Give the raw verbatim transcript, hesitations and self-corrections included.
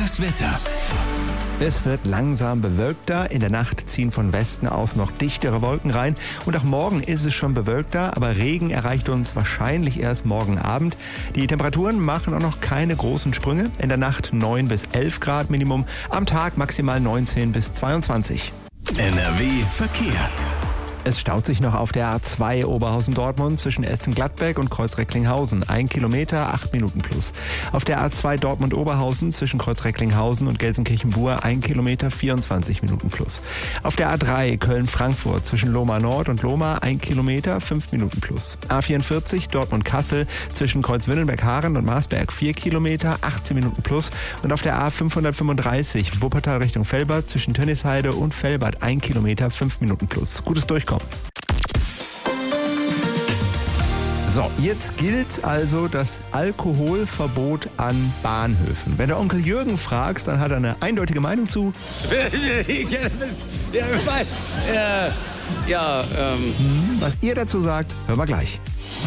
Das Wetter. Es wird langsam bewölkter. In der Nacht ziehen von Westen aus noch dichtere Wolken rein. Und auch morgen ist es schon bewölkter, aber Regen erreicht uns wahrscheinlich erst morgen Abend. Die Temperaturen machen auch noch keine großen Sprünge. In der Nacht neun bis elf Grad Minimum, am Tag maximal neunzehn bis zweiundzwanzig. N R W Verkehr. Es staut sich noch auf der A zwei Oberhausen-Dortmund zwischen Etzen-Gladbeck und Kreuz-Recklinghausen. Ein Kilometer, acht Minuten plus. Auf der A zwei Dortmund-Oberhausen zwischen Kreuz-Recklinghausen und Gelsenkirchen-Bur ein Kilometer, vierundzwanzig Minuten plus. Auf der A drei Köln-Frankfurt zwischen Lohmar Nord und Lohmar ein Kilometer, fünf Minuten plus. A vierundvierzig Dortmund-Kassel zwischen Kreuz-Willenberg-Haren und Marsberg vier Kilometer, achtzehn Minuten plus. Und auf der A fünfhundertfünfunddreißig Wuppertal Richtung Velbert zwischen Tönnisheide und Velbert ein Kilometer, fünf Minuten plus. Gutes Durchkommen. So, jetzt gilt also das Alkoholverbot an Bahnhöfen. Wenn der Onkel Jürgen fragst, dann hat er eine eindeutige Meinung zu. ja, ja ähm. Was ihr dazu sagt, hören wir gleich.